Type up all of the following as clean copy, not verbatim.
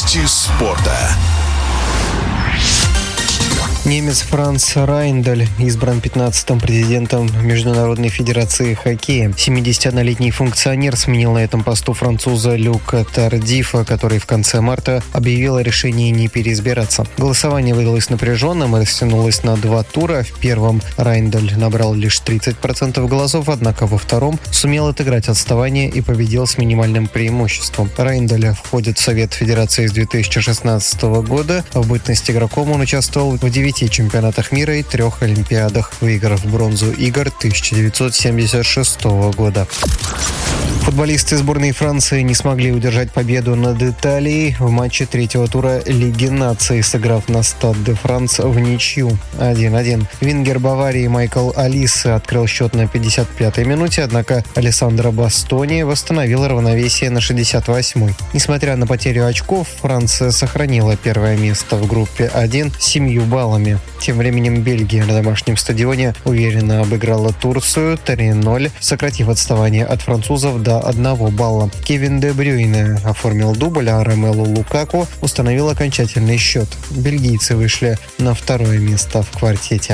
Новости спорта. Немец Франц Райндель избран 15-м президентом Международной федерации хоккея. 71-летний функционер сменил на этом посту француза Люка Тардифа, который в конце марта объявил о решении не переизбираться. Голосование выдалось напряженным и растянулось на 2 тура. В первом Райндель набрал лишь 30% голосов, однако во втором сумел отыграть отставание и победил с минимальным преимуществом. Райндель входит в Совет Федерации с 2016 года. В бытность игроком он участвовал в 9 чемпионатах мира и 3 олимпиадах, выиграв бронзу игр 1976 года. Футболисты сборной Франции не смогли удержать победу над Италией в матче 3-го тура Лиги наций, сыграв на Стад де Франс в ничью 1-1. Вингер Баварии Майкл Олисе открыл счет на 55-й минуте, однако Алессандро Бастони восстановил равновесие на 68-й. Несмотря на потерю очков, Франция сохранила первое место в группе 1 с 7 баллами. Тем временем Бельгия на домашнем стадионе уверенно обыграла Турцию 3-0, сократив отставание от французов до 1 балла. Кевин Де Брюйне оформил дубль, а Ромелу Лукаку установил окончательный счет. Бельгийцы вышли на 2-е место в квартете.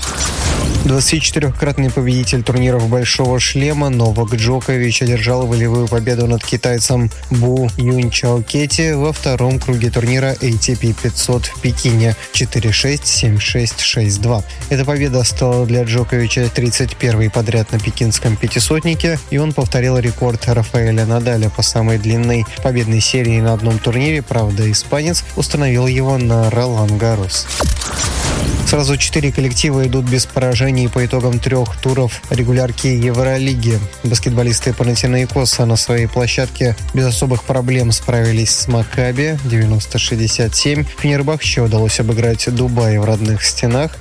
24-кратный победитель турниров «Большого шлема» Новак Джокович одержал волевую победу над китайцем Бу Юньчаокети во втором круге турнира ATP 500 в Пекине 4-6, 7-6, 6-2. Эта победа стала для Джоковича 31-й подряд на пекинском пятисотнике, и он повторил рекорд Рафаэля Надаля по самой длинной победной серии на одном турнире. Правда, испанец установил его на Ролан-Гаррос. Сразу 4 коллектива идут без поражений по итогам 3 туров регулярки Евролиги. Баскетболисты Панатинаикоса на своей площадке без особых проблем справились с Маккаби 90-67. Фенербахче удалось обыграть Дубай в родных стенах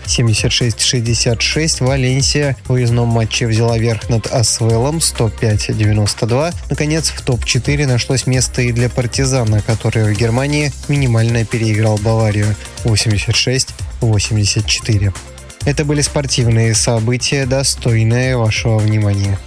76-66. Валенсия в выездном матче взяла верх над Асвелом 105-92. Наконец, в топ-4 нашлось место и для Партизана, который в Германии минимально переиграл Баварию 86-84. Это были спортивные события, достойные вашего внимания.